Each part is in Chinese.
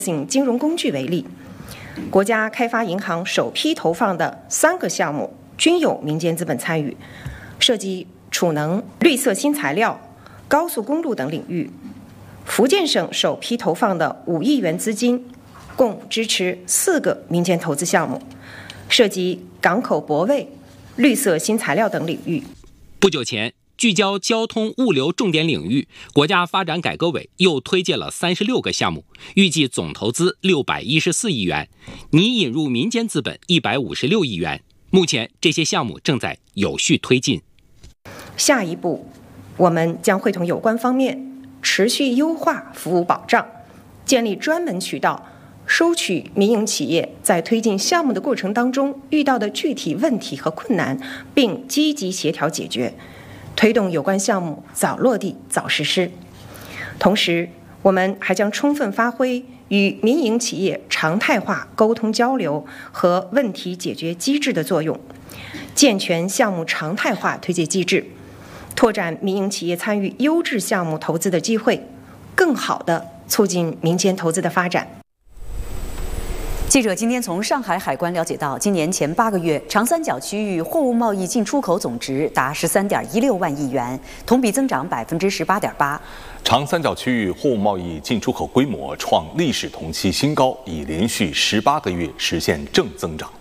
性金融工具为例，国家开发银行首批投放的3个项目均有民间资本参与，涉及储能、绿色新材料、高速公路等领域。福建省首批投放的5亿元资金，共支持4个民间投资项目，涉及港口泊位、绿色新材料等领域。 不久前，聚焦交通物流重点领域，国家发展改革委又推荐了36个项目，预计总投资614亿元，拟引入民间资本156亿元。目前这些项目正在有序推进。 下一步，我们将会同有关方面持续优化服务保障，建立专门渠道，收取民营企业在推进项目的过程当中遇到的具体问题和困难，并积极协调解决，推动有关项目早落地、早实施。同时，我们还将充分发挥与民营企业常态化沟通交流和问题解决机制的作用，健全项目常态化推介机制，拓展民营企业参与优质项目投资的机会，更好地促进民间投资的发展。 记者今天从上海海关了解到，今年前8个月，长三角区域货物贸易进出口总值达13.16万亿元，同比增长18.8%。 长三角区域货物贸易进出口规模创历史同期新高，已连续18个月实现正增长。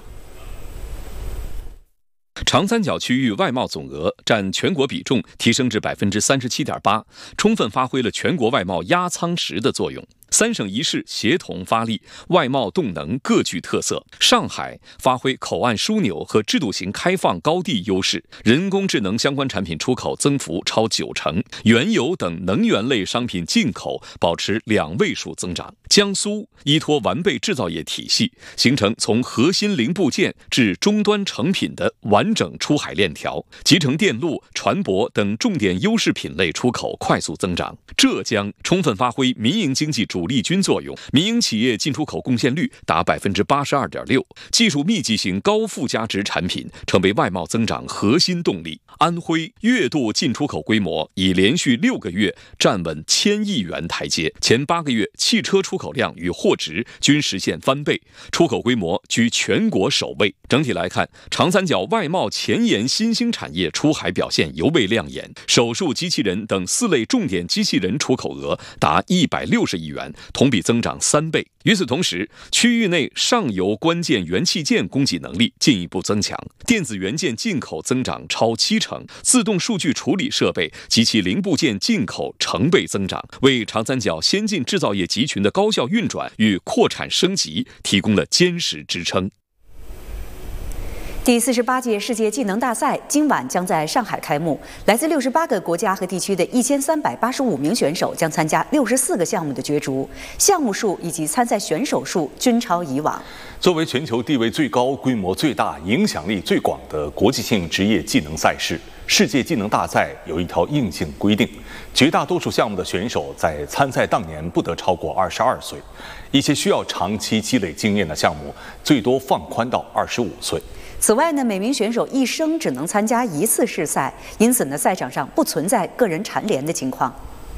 长三角区域外贸总额占全国比重提升至37.8%，充分发挥了全国外贸压舱石的作用。3省1市协同发力，外贸动能各具特色。上海发挥口岸枢纽和制度型开放高地优势，人工智能相关产品出口增幅超90%，原油等能源类商品进口保持2位数增长。江苏依托完备制造业体系，形成从核心零部件至终端成品的完整出海链条，集成电路、船舶等重点优势品类出口快速增长。浙江充分发挥民营经济主力军作用，民营企业进出口贡献率达82.6%，技术密集型高附加值产品成为外贸增长核心动力。安徽月度进出口规模已连续6个月站稳1000亿元台阶，前8个月汽车出口量与货值均实现翻倍，出口规模居全国首位。整体来看，长三角外贸前沿新兴产业出海表现尤为亮眼，手术机器人等4类重点机器人出口额达160亿元，同比增长3倍。与此同时，区域内上游关键元器件供给能力进一步增强，电子元件进口增长超70%，自动数据处理设备及其零部件进口成倍增长，为长三角先进制造业集群的高效运转与扩产升级提供了坚实支撑。 第48届世界技能大赛今晚将在上海开幕，来自68个国家和地区的1385名选手将参加64个项目的角逐，项目数以及参赛选手数均超以往。 作为全球地位最高、规模最大、影响力最广的国际性职业技能赛事，世界技能大赛有一条硬性规定：绝大多数项目的选手在参赛当年不得超过22岁，一些需要长期积累经验的项目，最多放宽到25岁。 此外呢，每名选手一生只能参加1次试赛，因此呢，赛场上不存在个人蝉联的情况。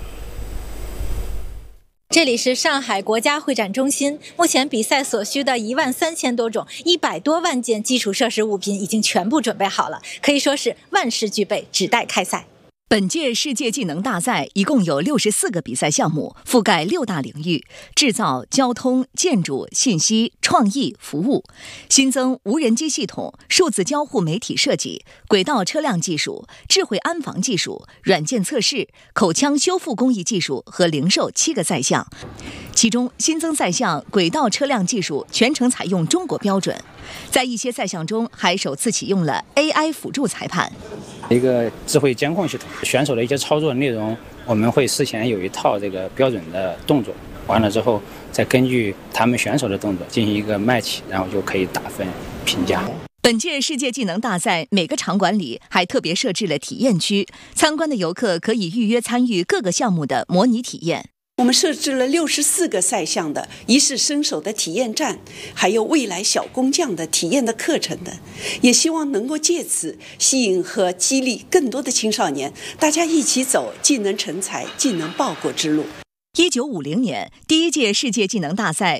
这里是上海国家会展中心，目前比赛所需的13000多种、100多万件基础设施物品已经全部准备好了，可以说是万事俱备，只待开赛。 本届世界技能大赛一共有64个比赛项目，覆盖6大领域：制造、交通、建筑、信息、创意、服务。新增无人机系统、数字交互媒体设计、轨道车辆技术、智慧安防技术、软件测试、口腔修复工艺技术和零售7个赛项。其中新增赛项轨道车辆技术全程采用中国标准，在一些赛项中还首次启用了 AI 辅助裁判。 一个智慧监控系统，选手的一些操作内容，我们会事前有一套这个标准的动作，完了之后再根据他们选手的动作进行一个match，然后就可以打分评价。 本届世界技能大赛每个场馆里还特别设置了体验区，参观的游客可以预约参与各个项目的模拟体验。 我们设置了64个赛项的一试身手的体验站，还有未来小工匠的体验的课程的，也希望能够借此吸引和激励更多的青少年，大家一起走技能成才、技能报国之路。 1950年，第1届世界技能大赛